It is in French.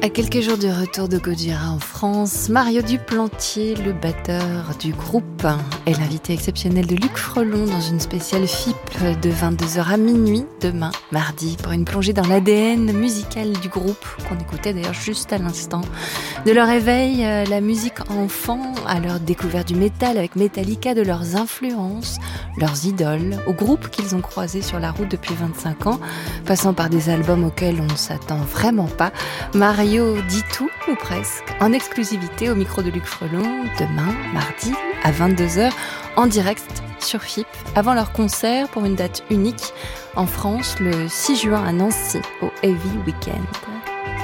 À quelques jours du retour de Gojira en France, Mario Duplantier, le batteur du groupe, est l'invité exceptionnel de Luc Frelon dans une spéciale FIP de 22h à minuit demain, mardi, pour une plongée dans l'ADN musical du groupe, qu'on écoutait d'ailleurs juste à l'instant. De leur éveil, la musique enfant, à leur découverte du métal avec Metallica, de leurs influences, leurs idoles, aux groupes qu'ils ont croisés sur la route depuis 25 ans, passant par des albums auxquels on ne s'attend vraiment pas. Mario dit tout, ou presque, en exclusivité au micro de Luc Frelon, demain, mardi, à 22h, en direct sur FIP, avant leur concert pour une date unique en France, le 6 juin à Nancy, au Heavy Weekend.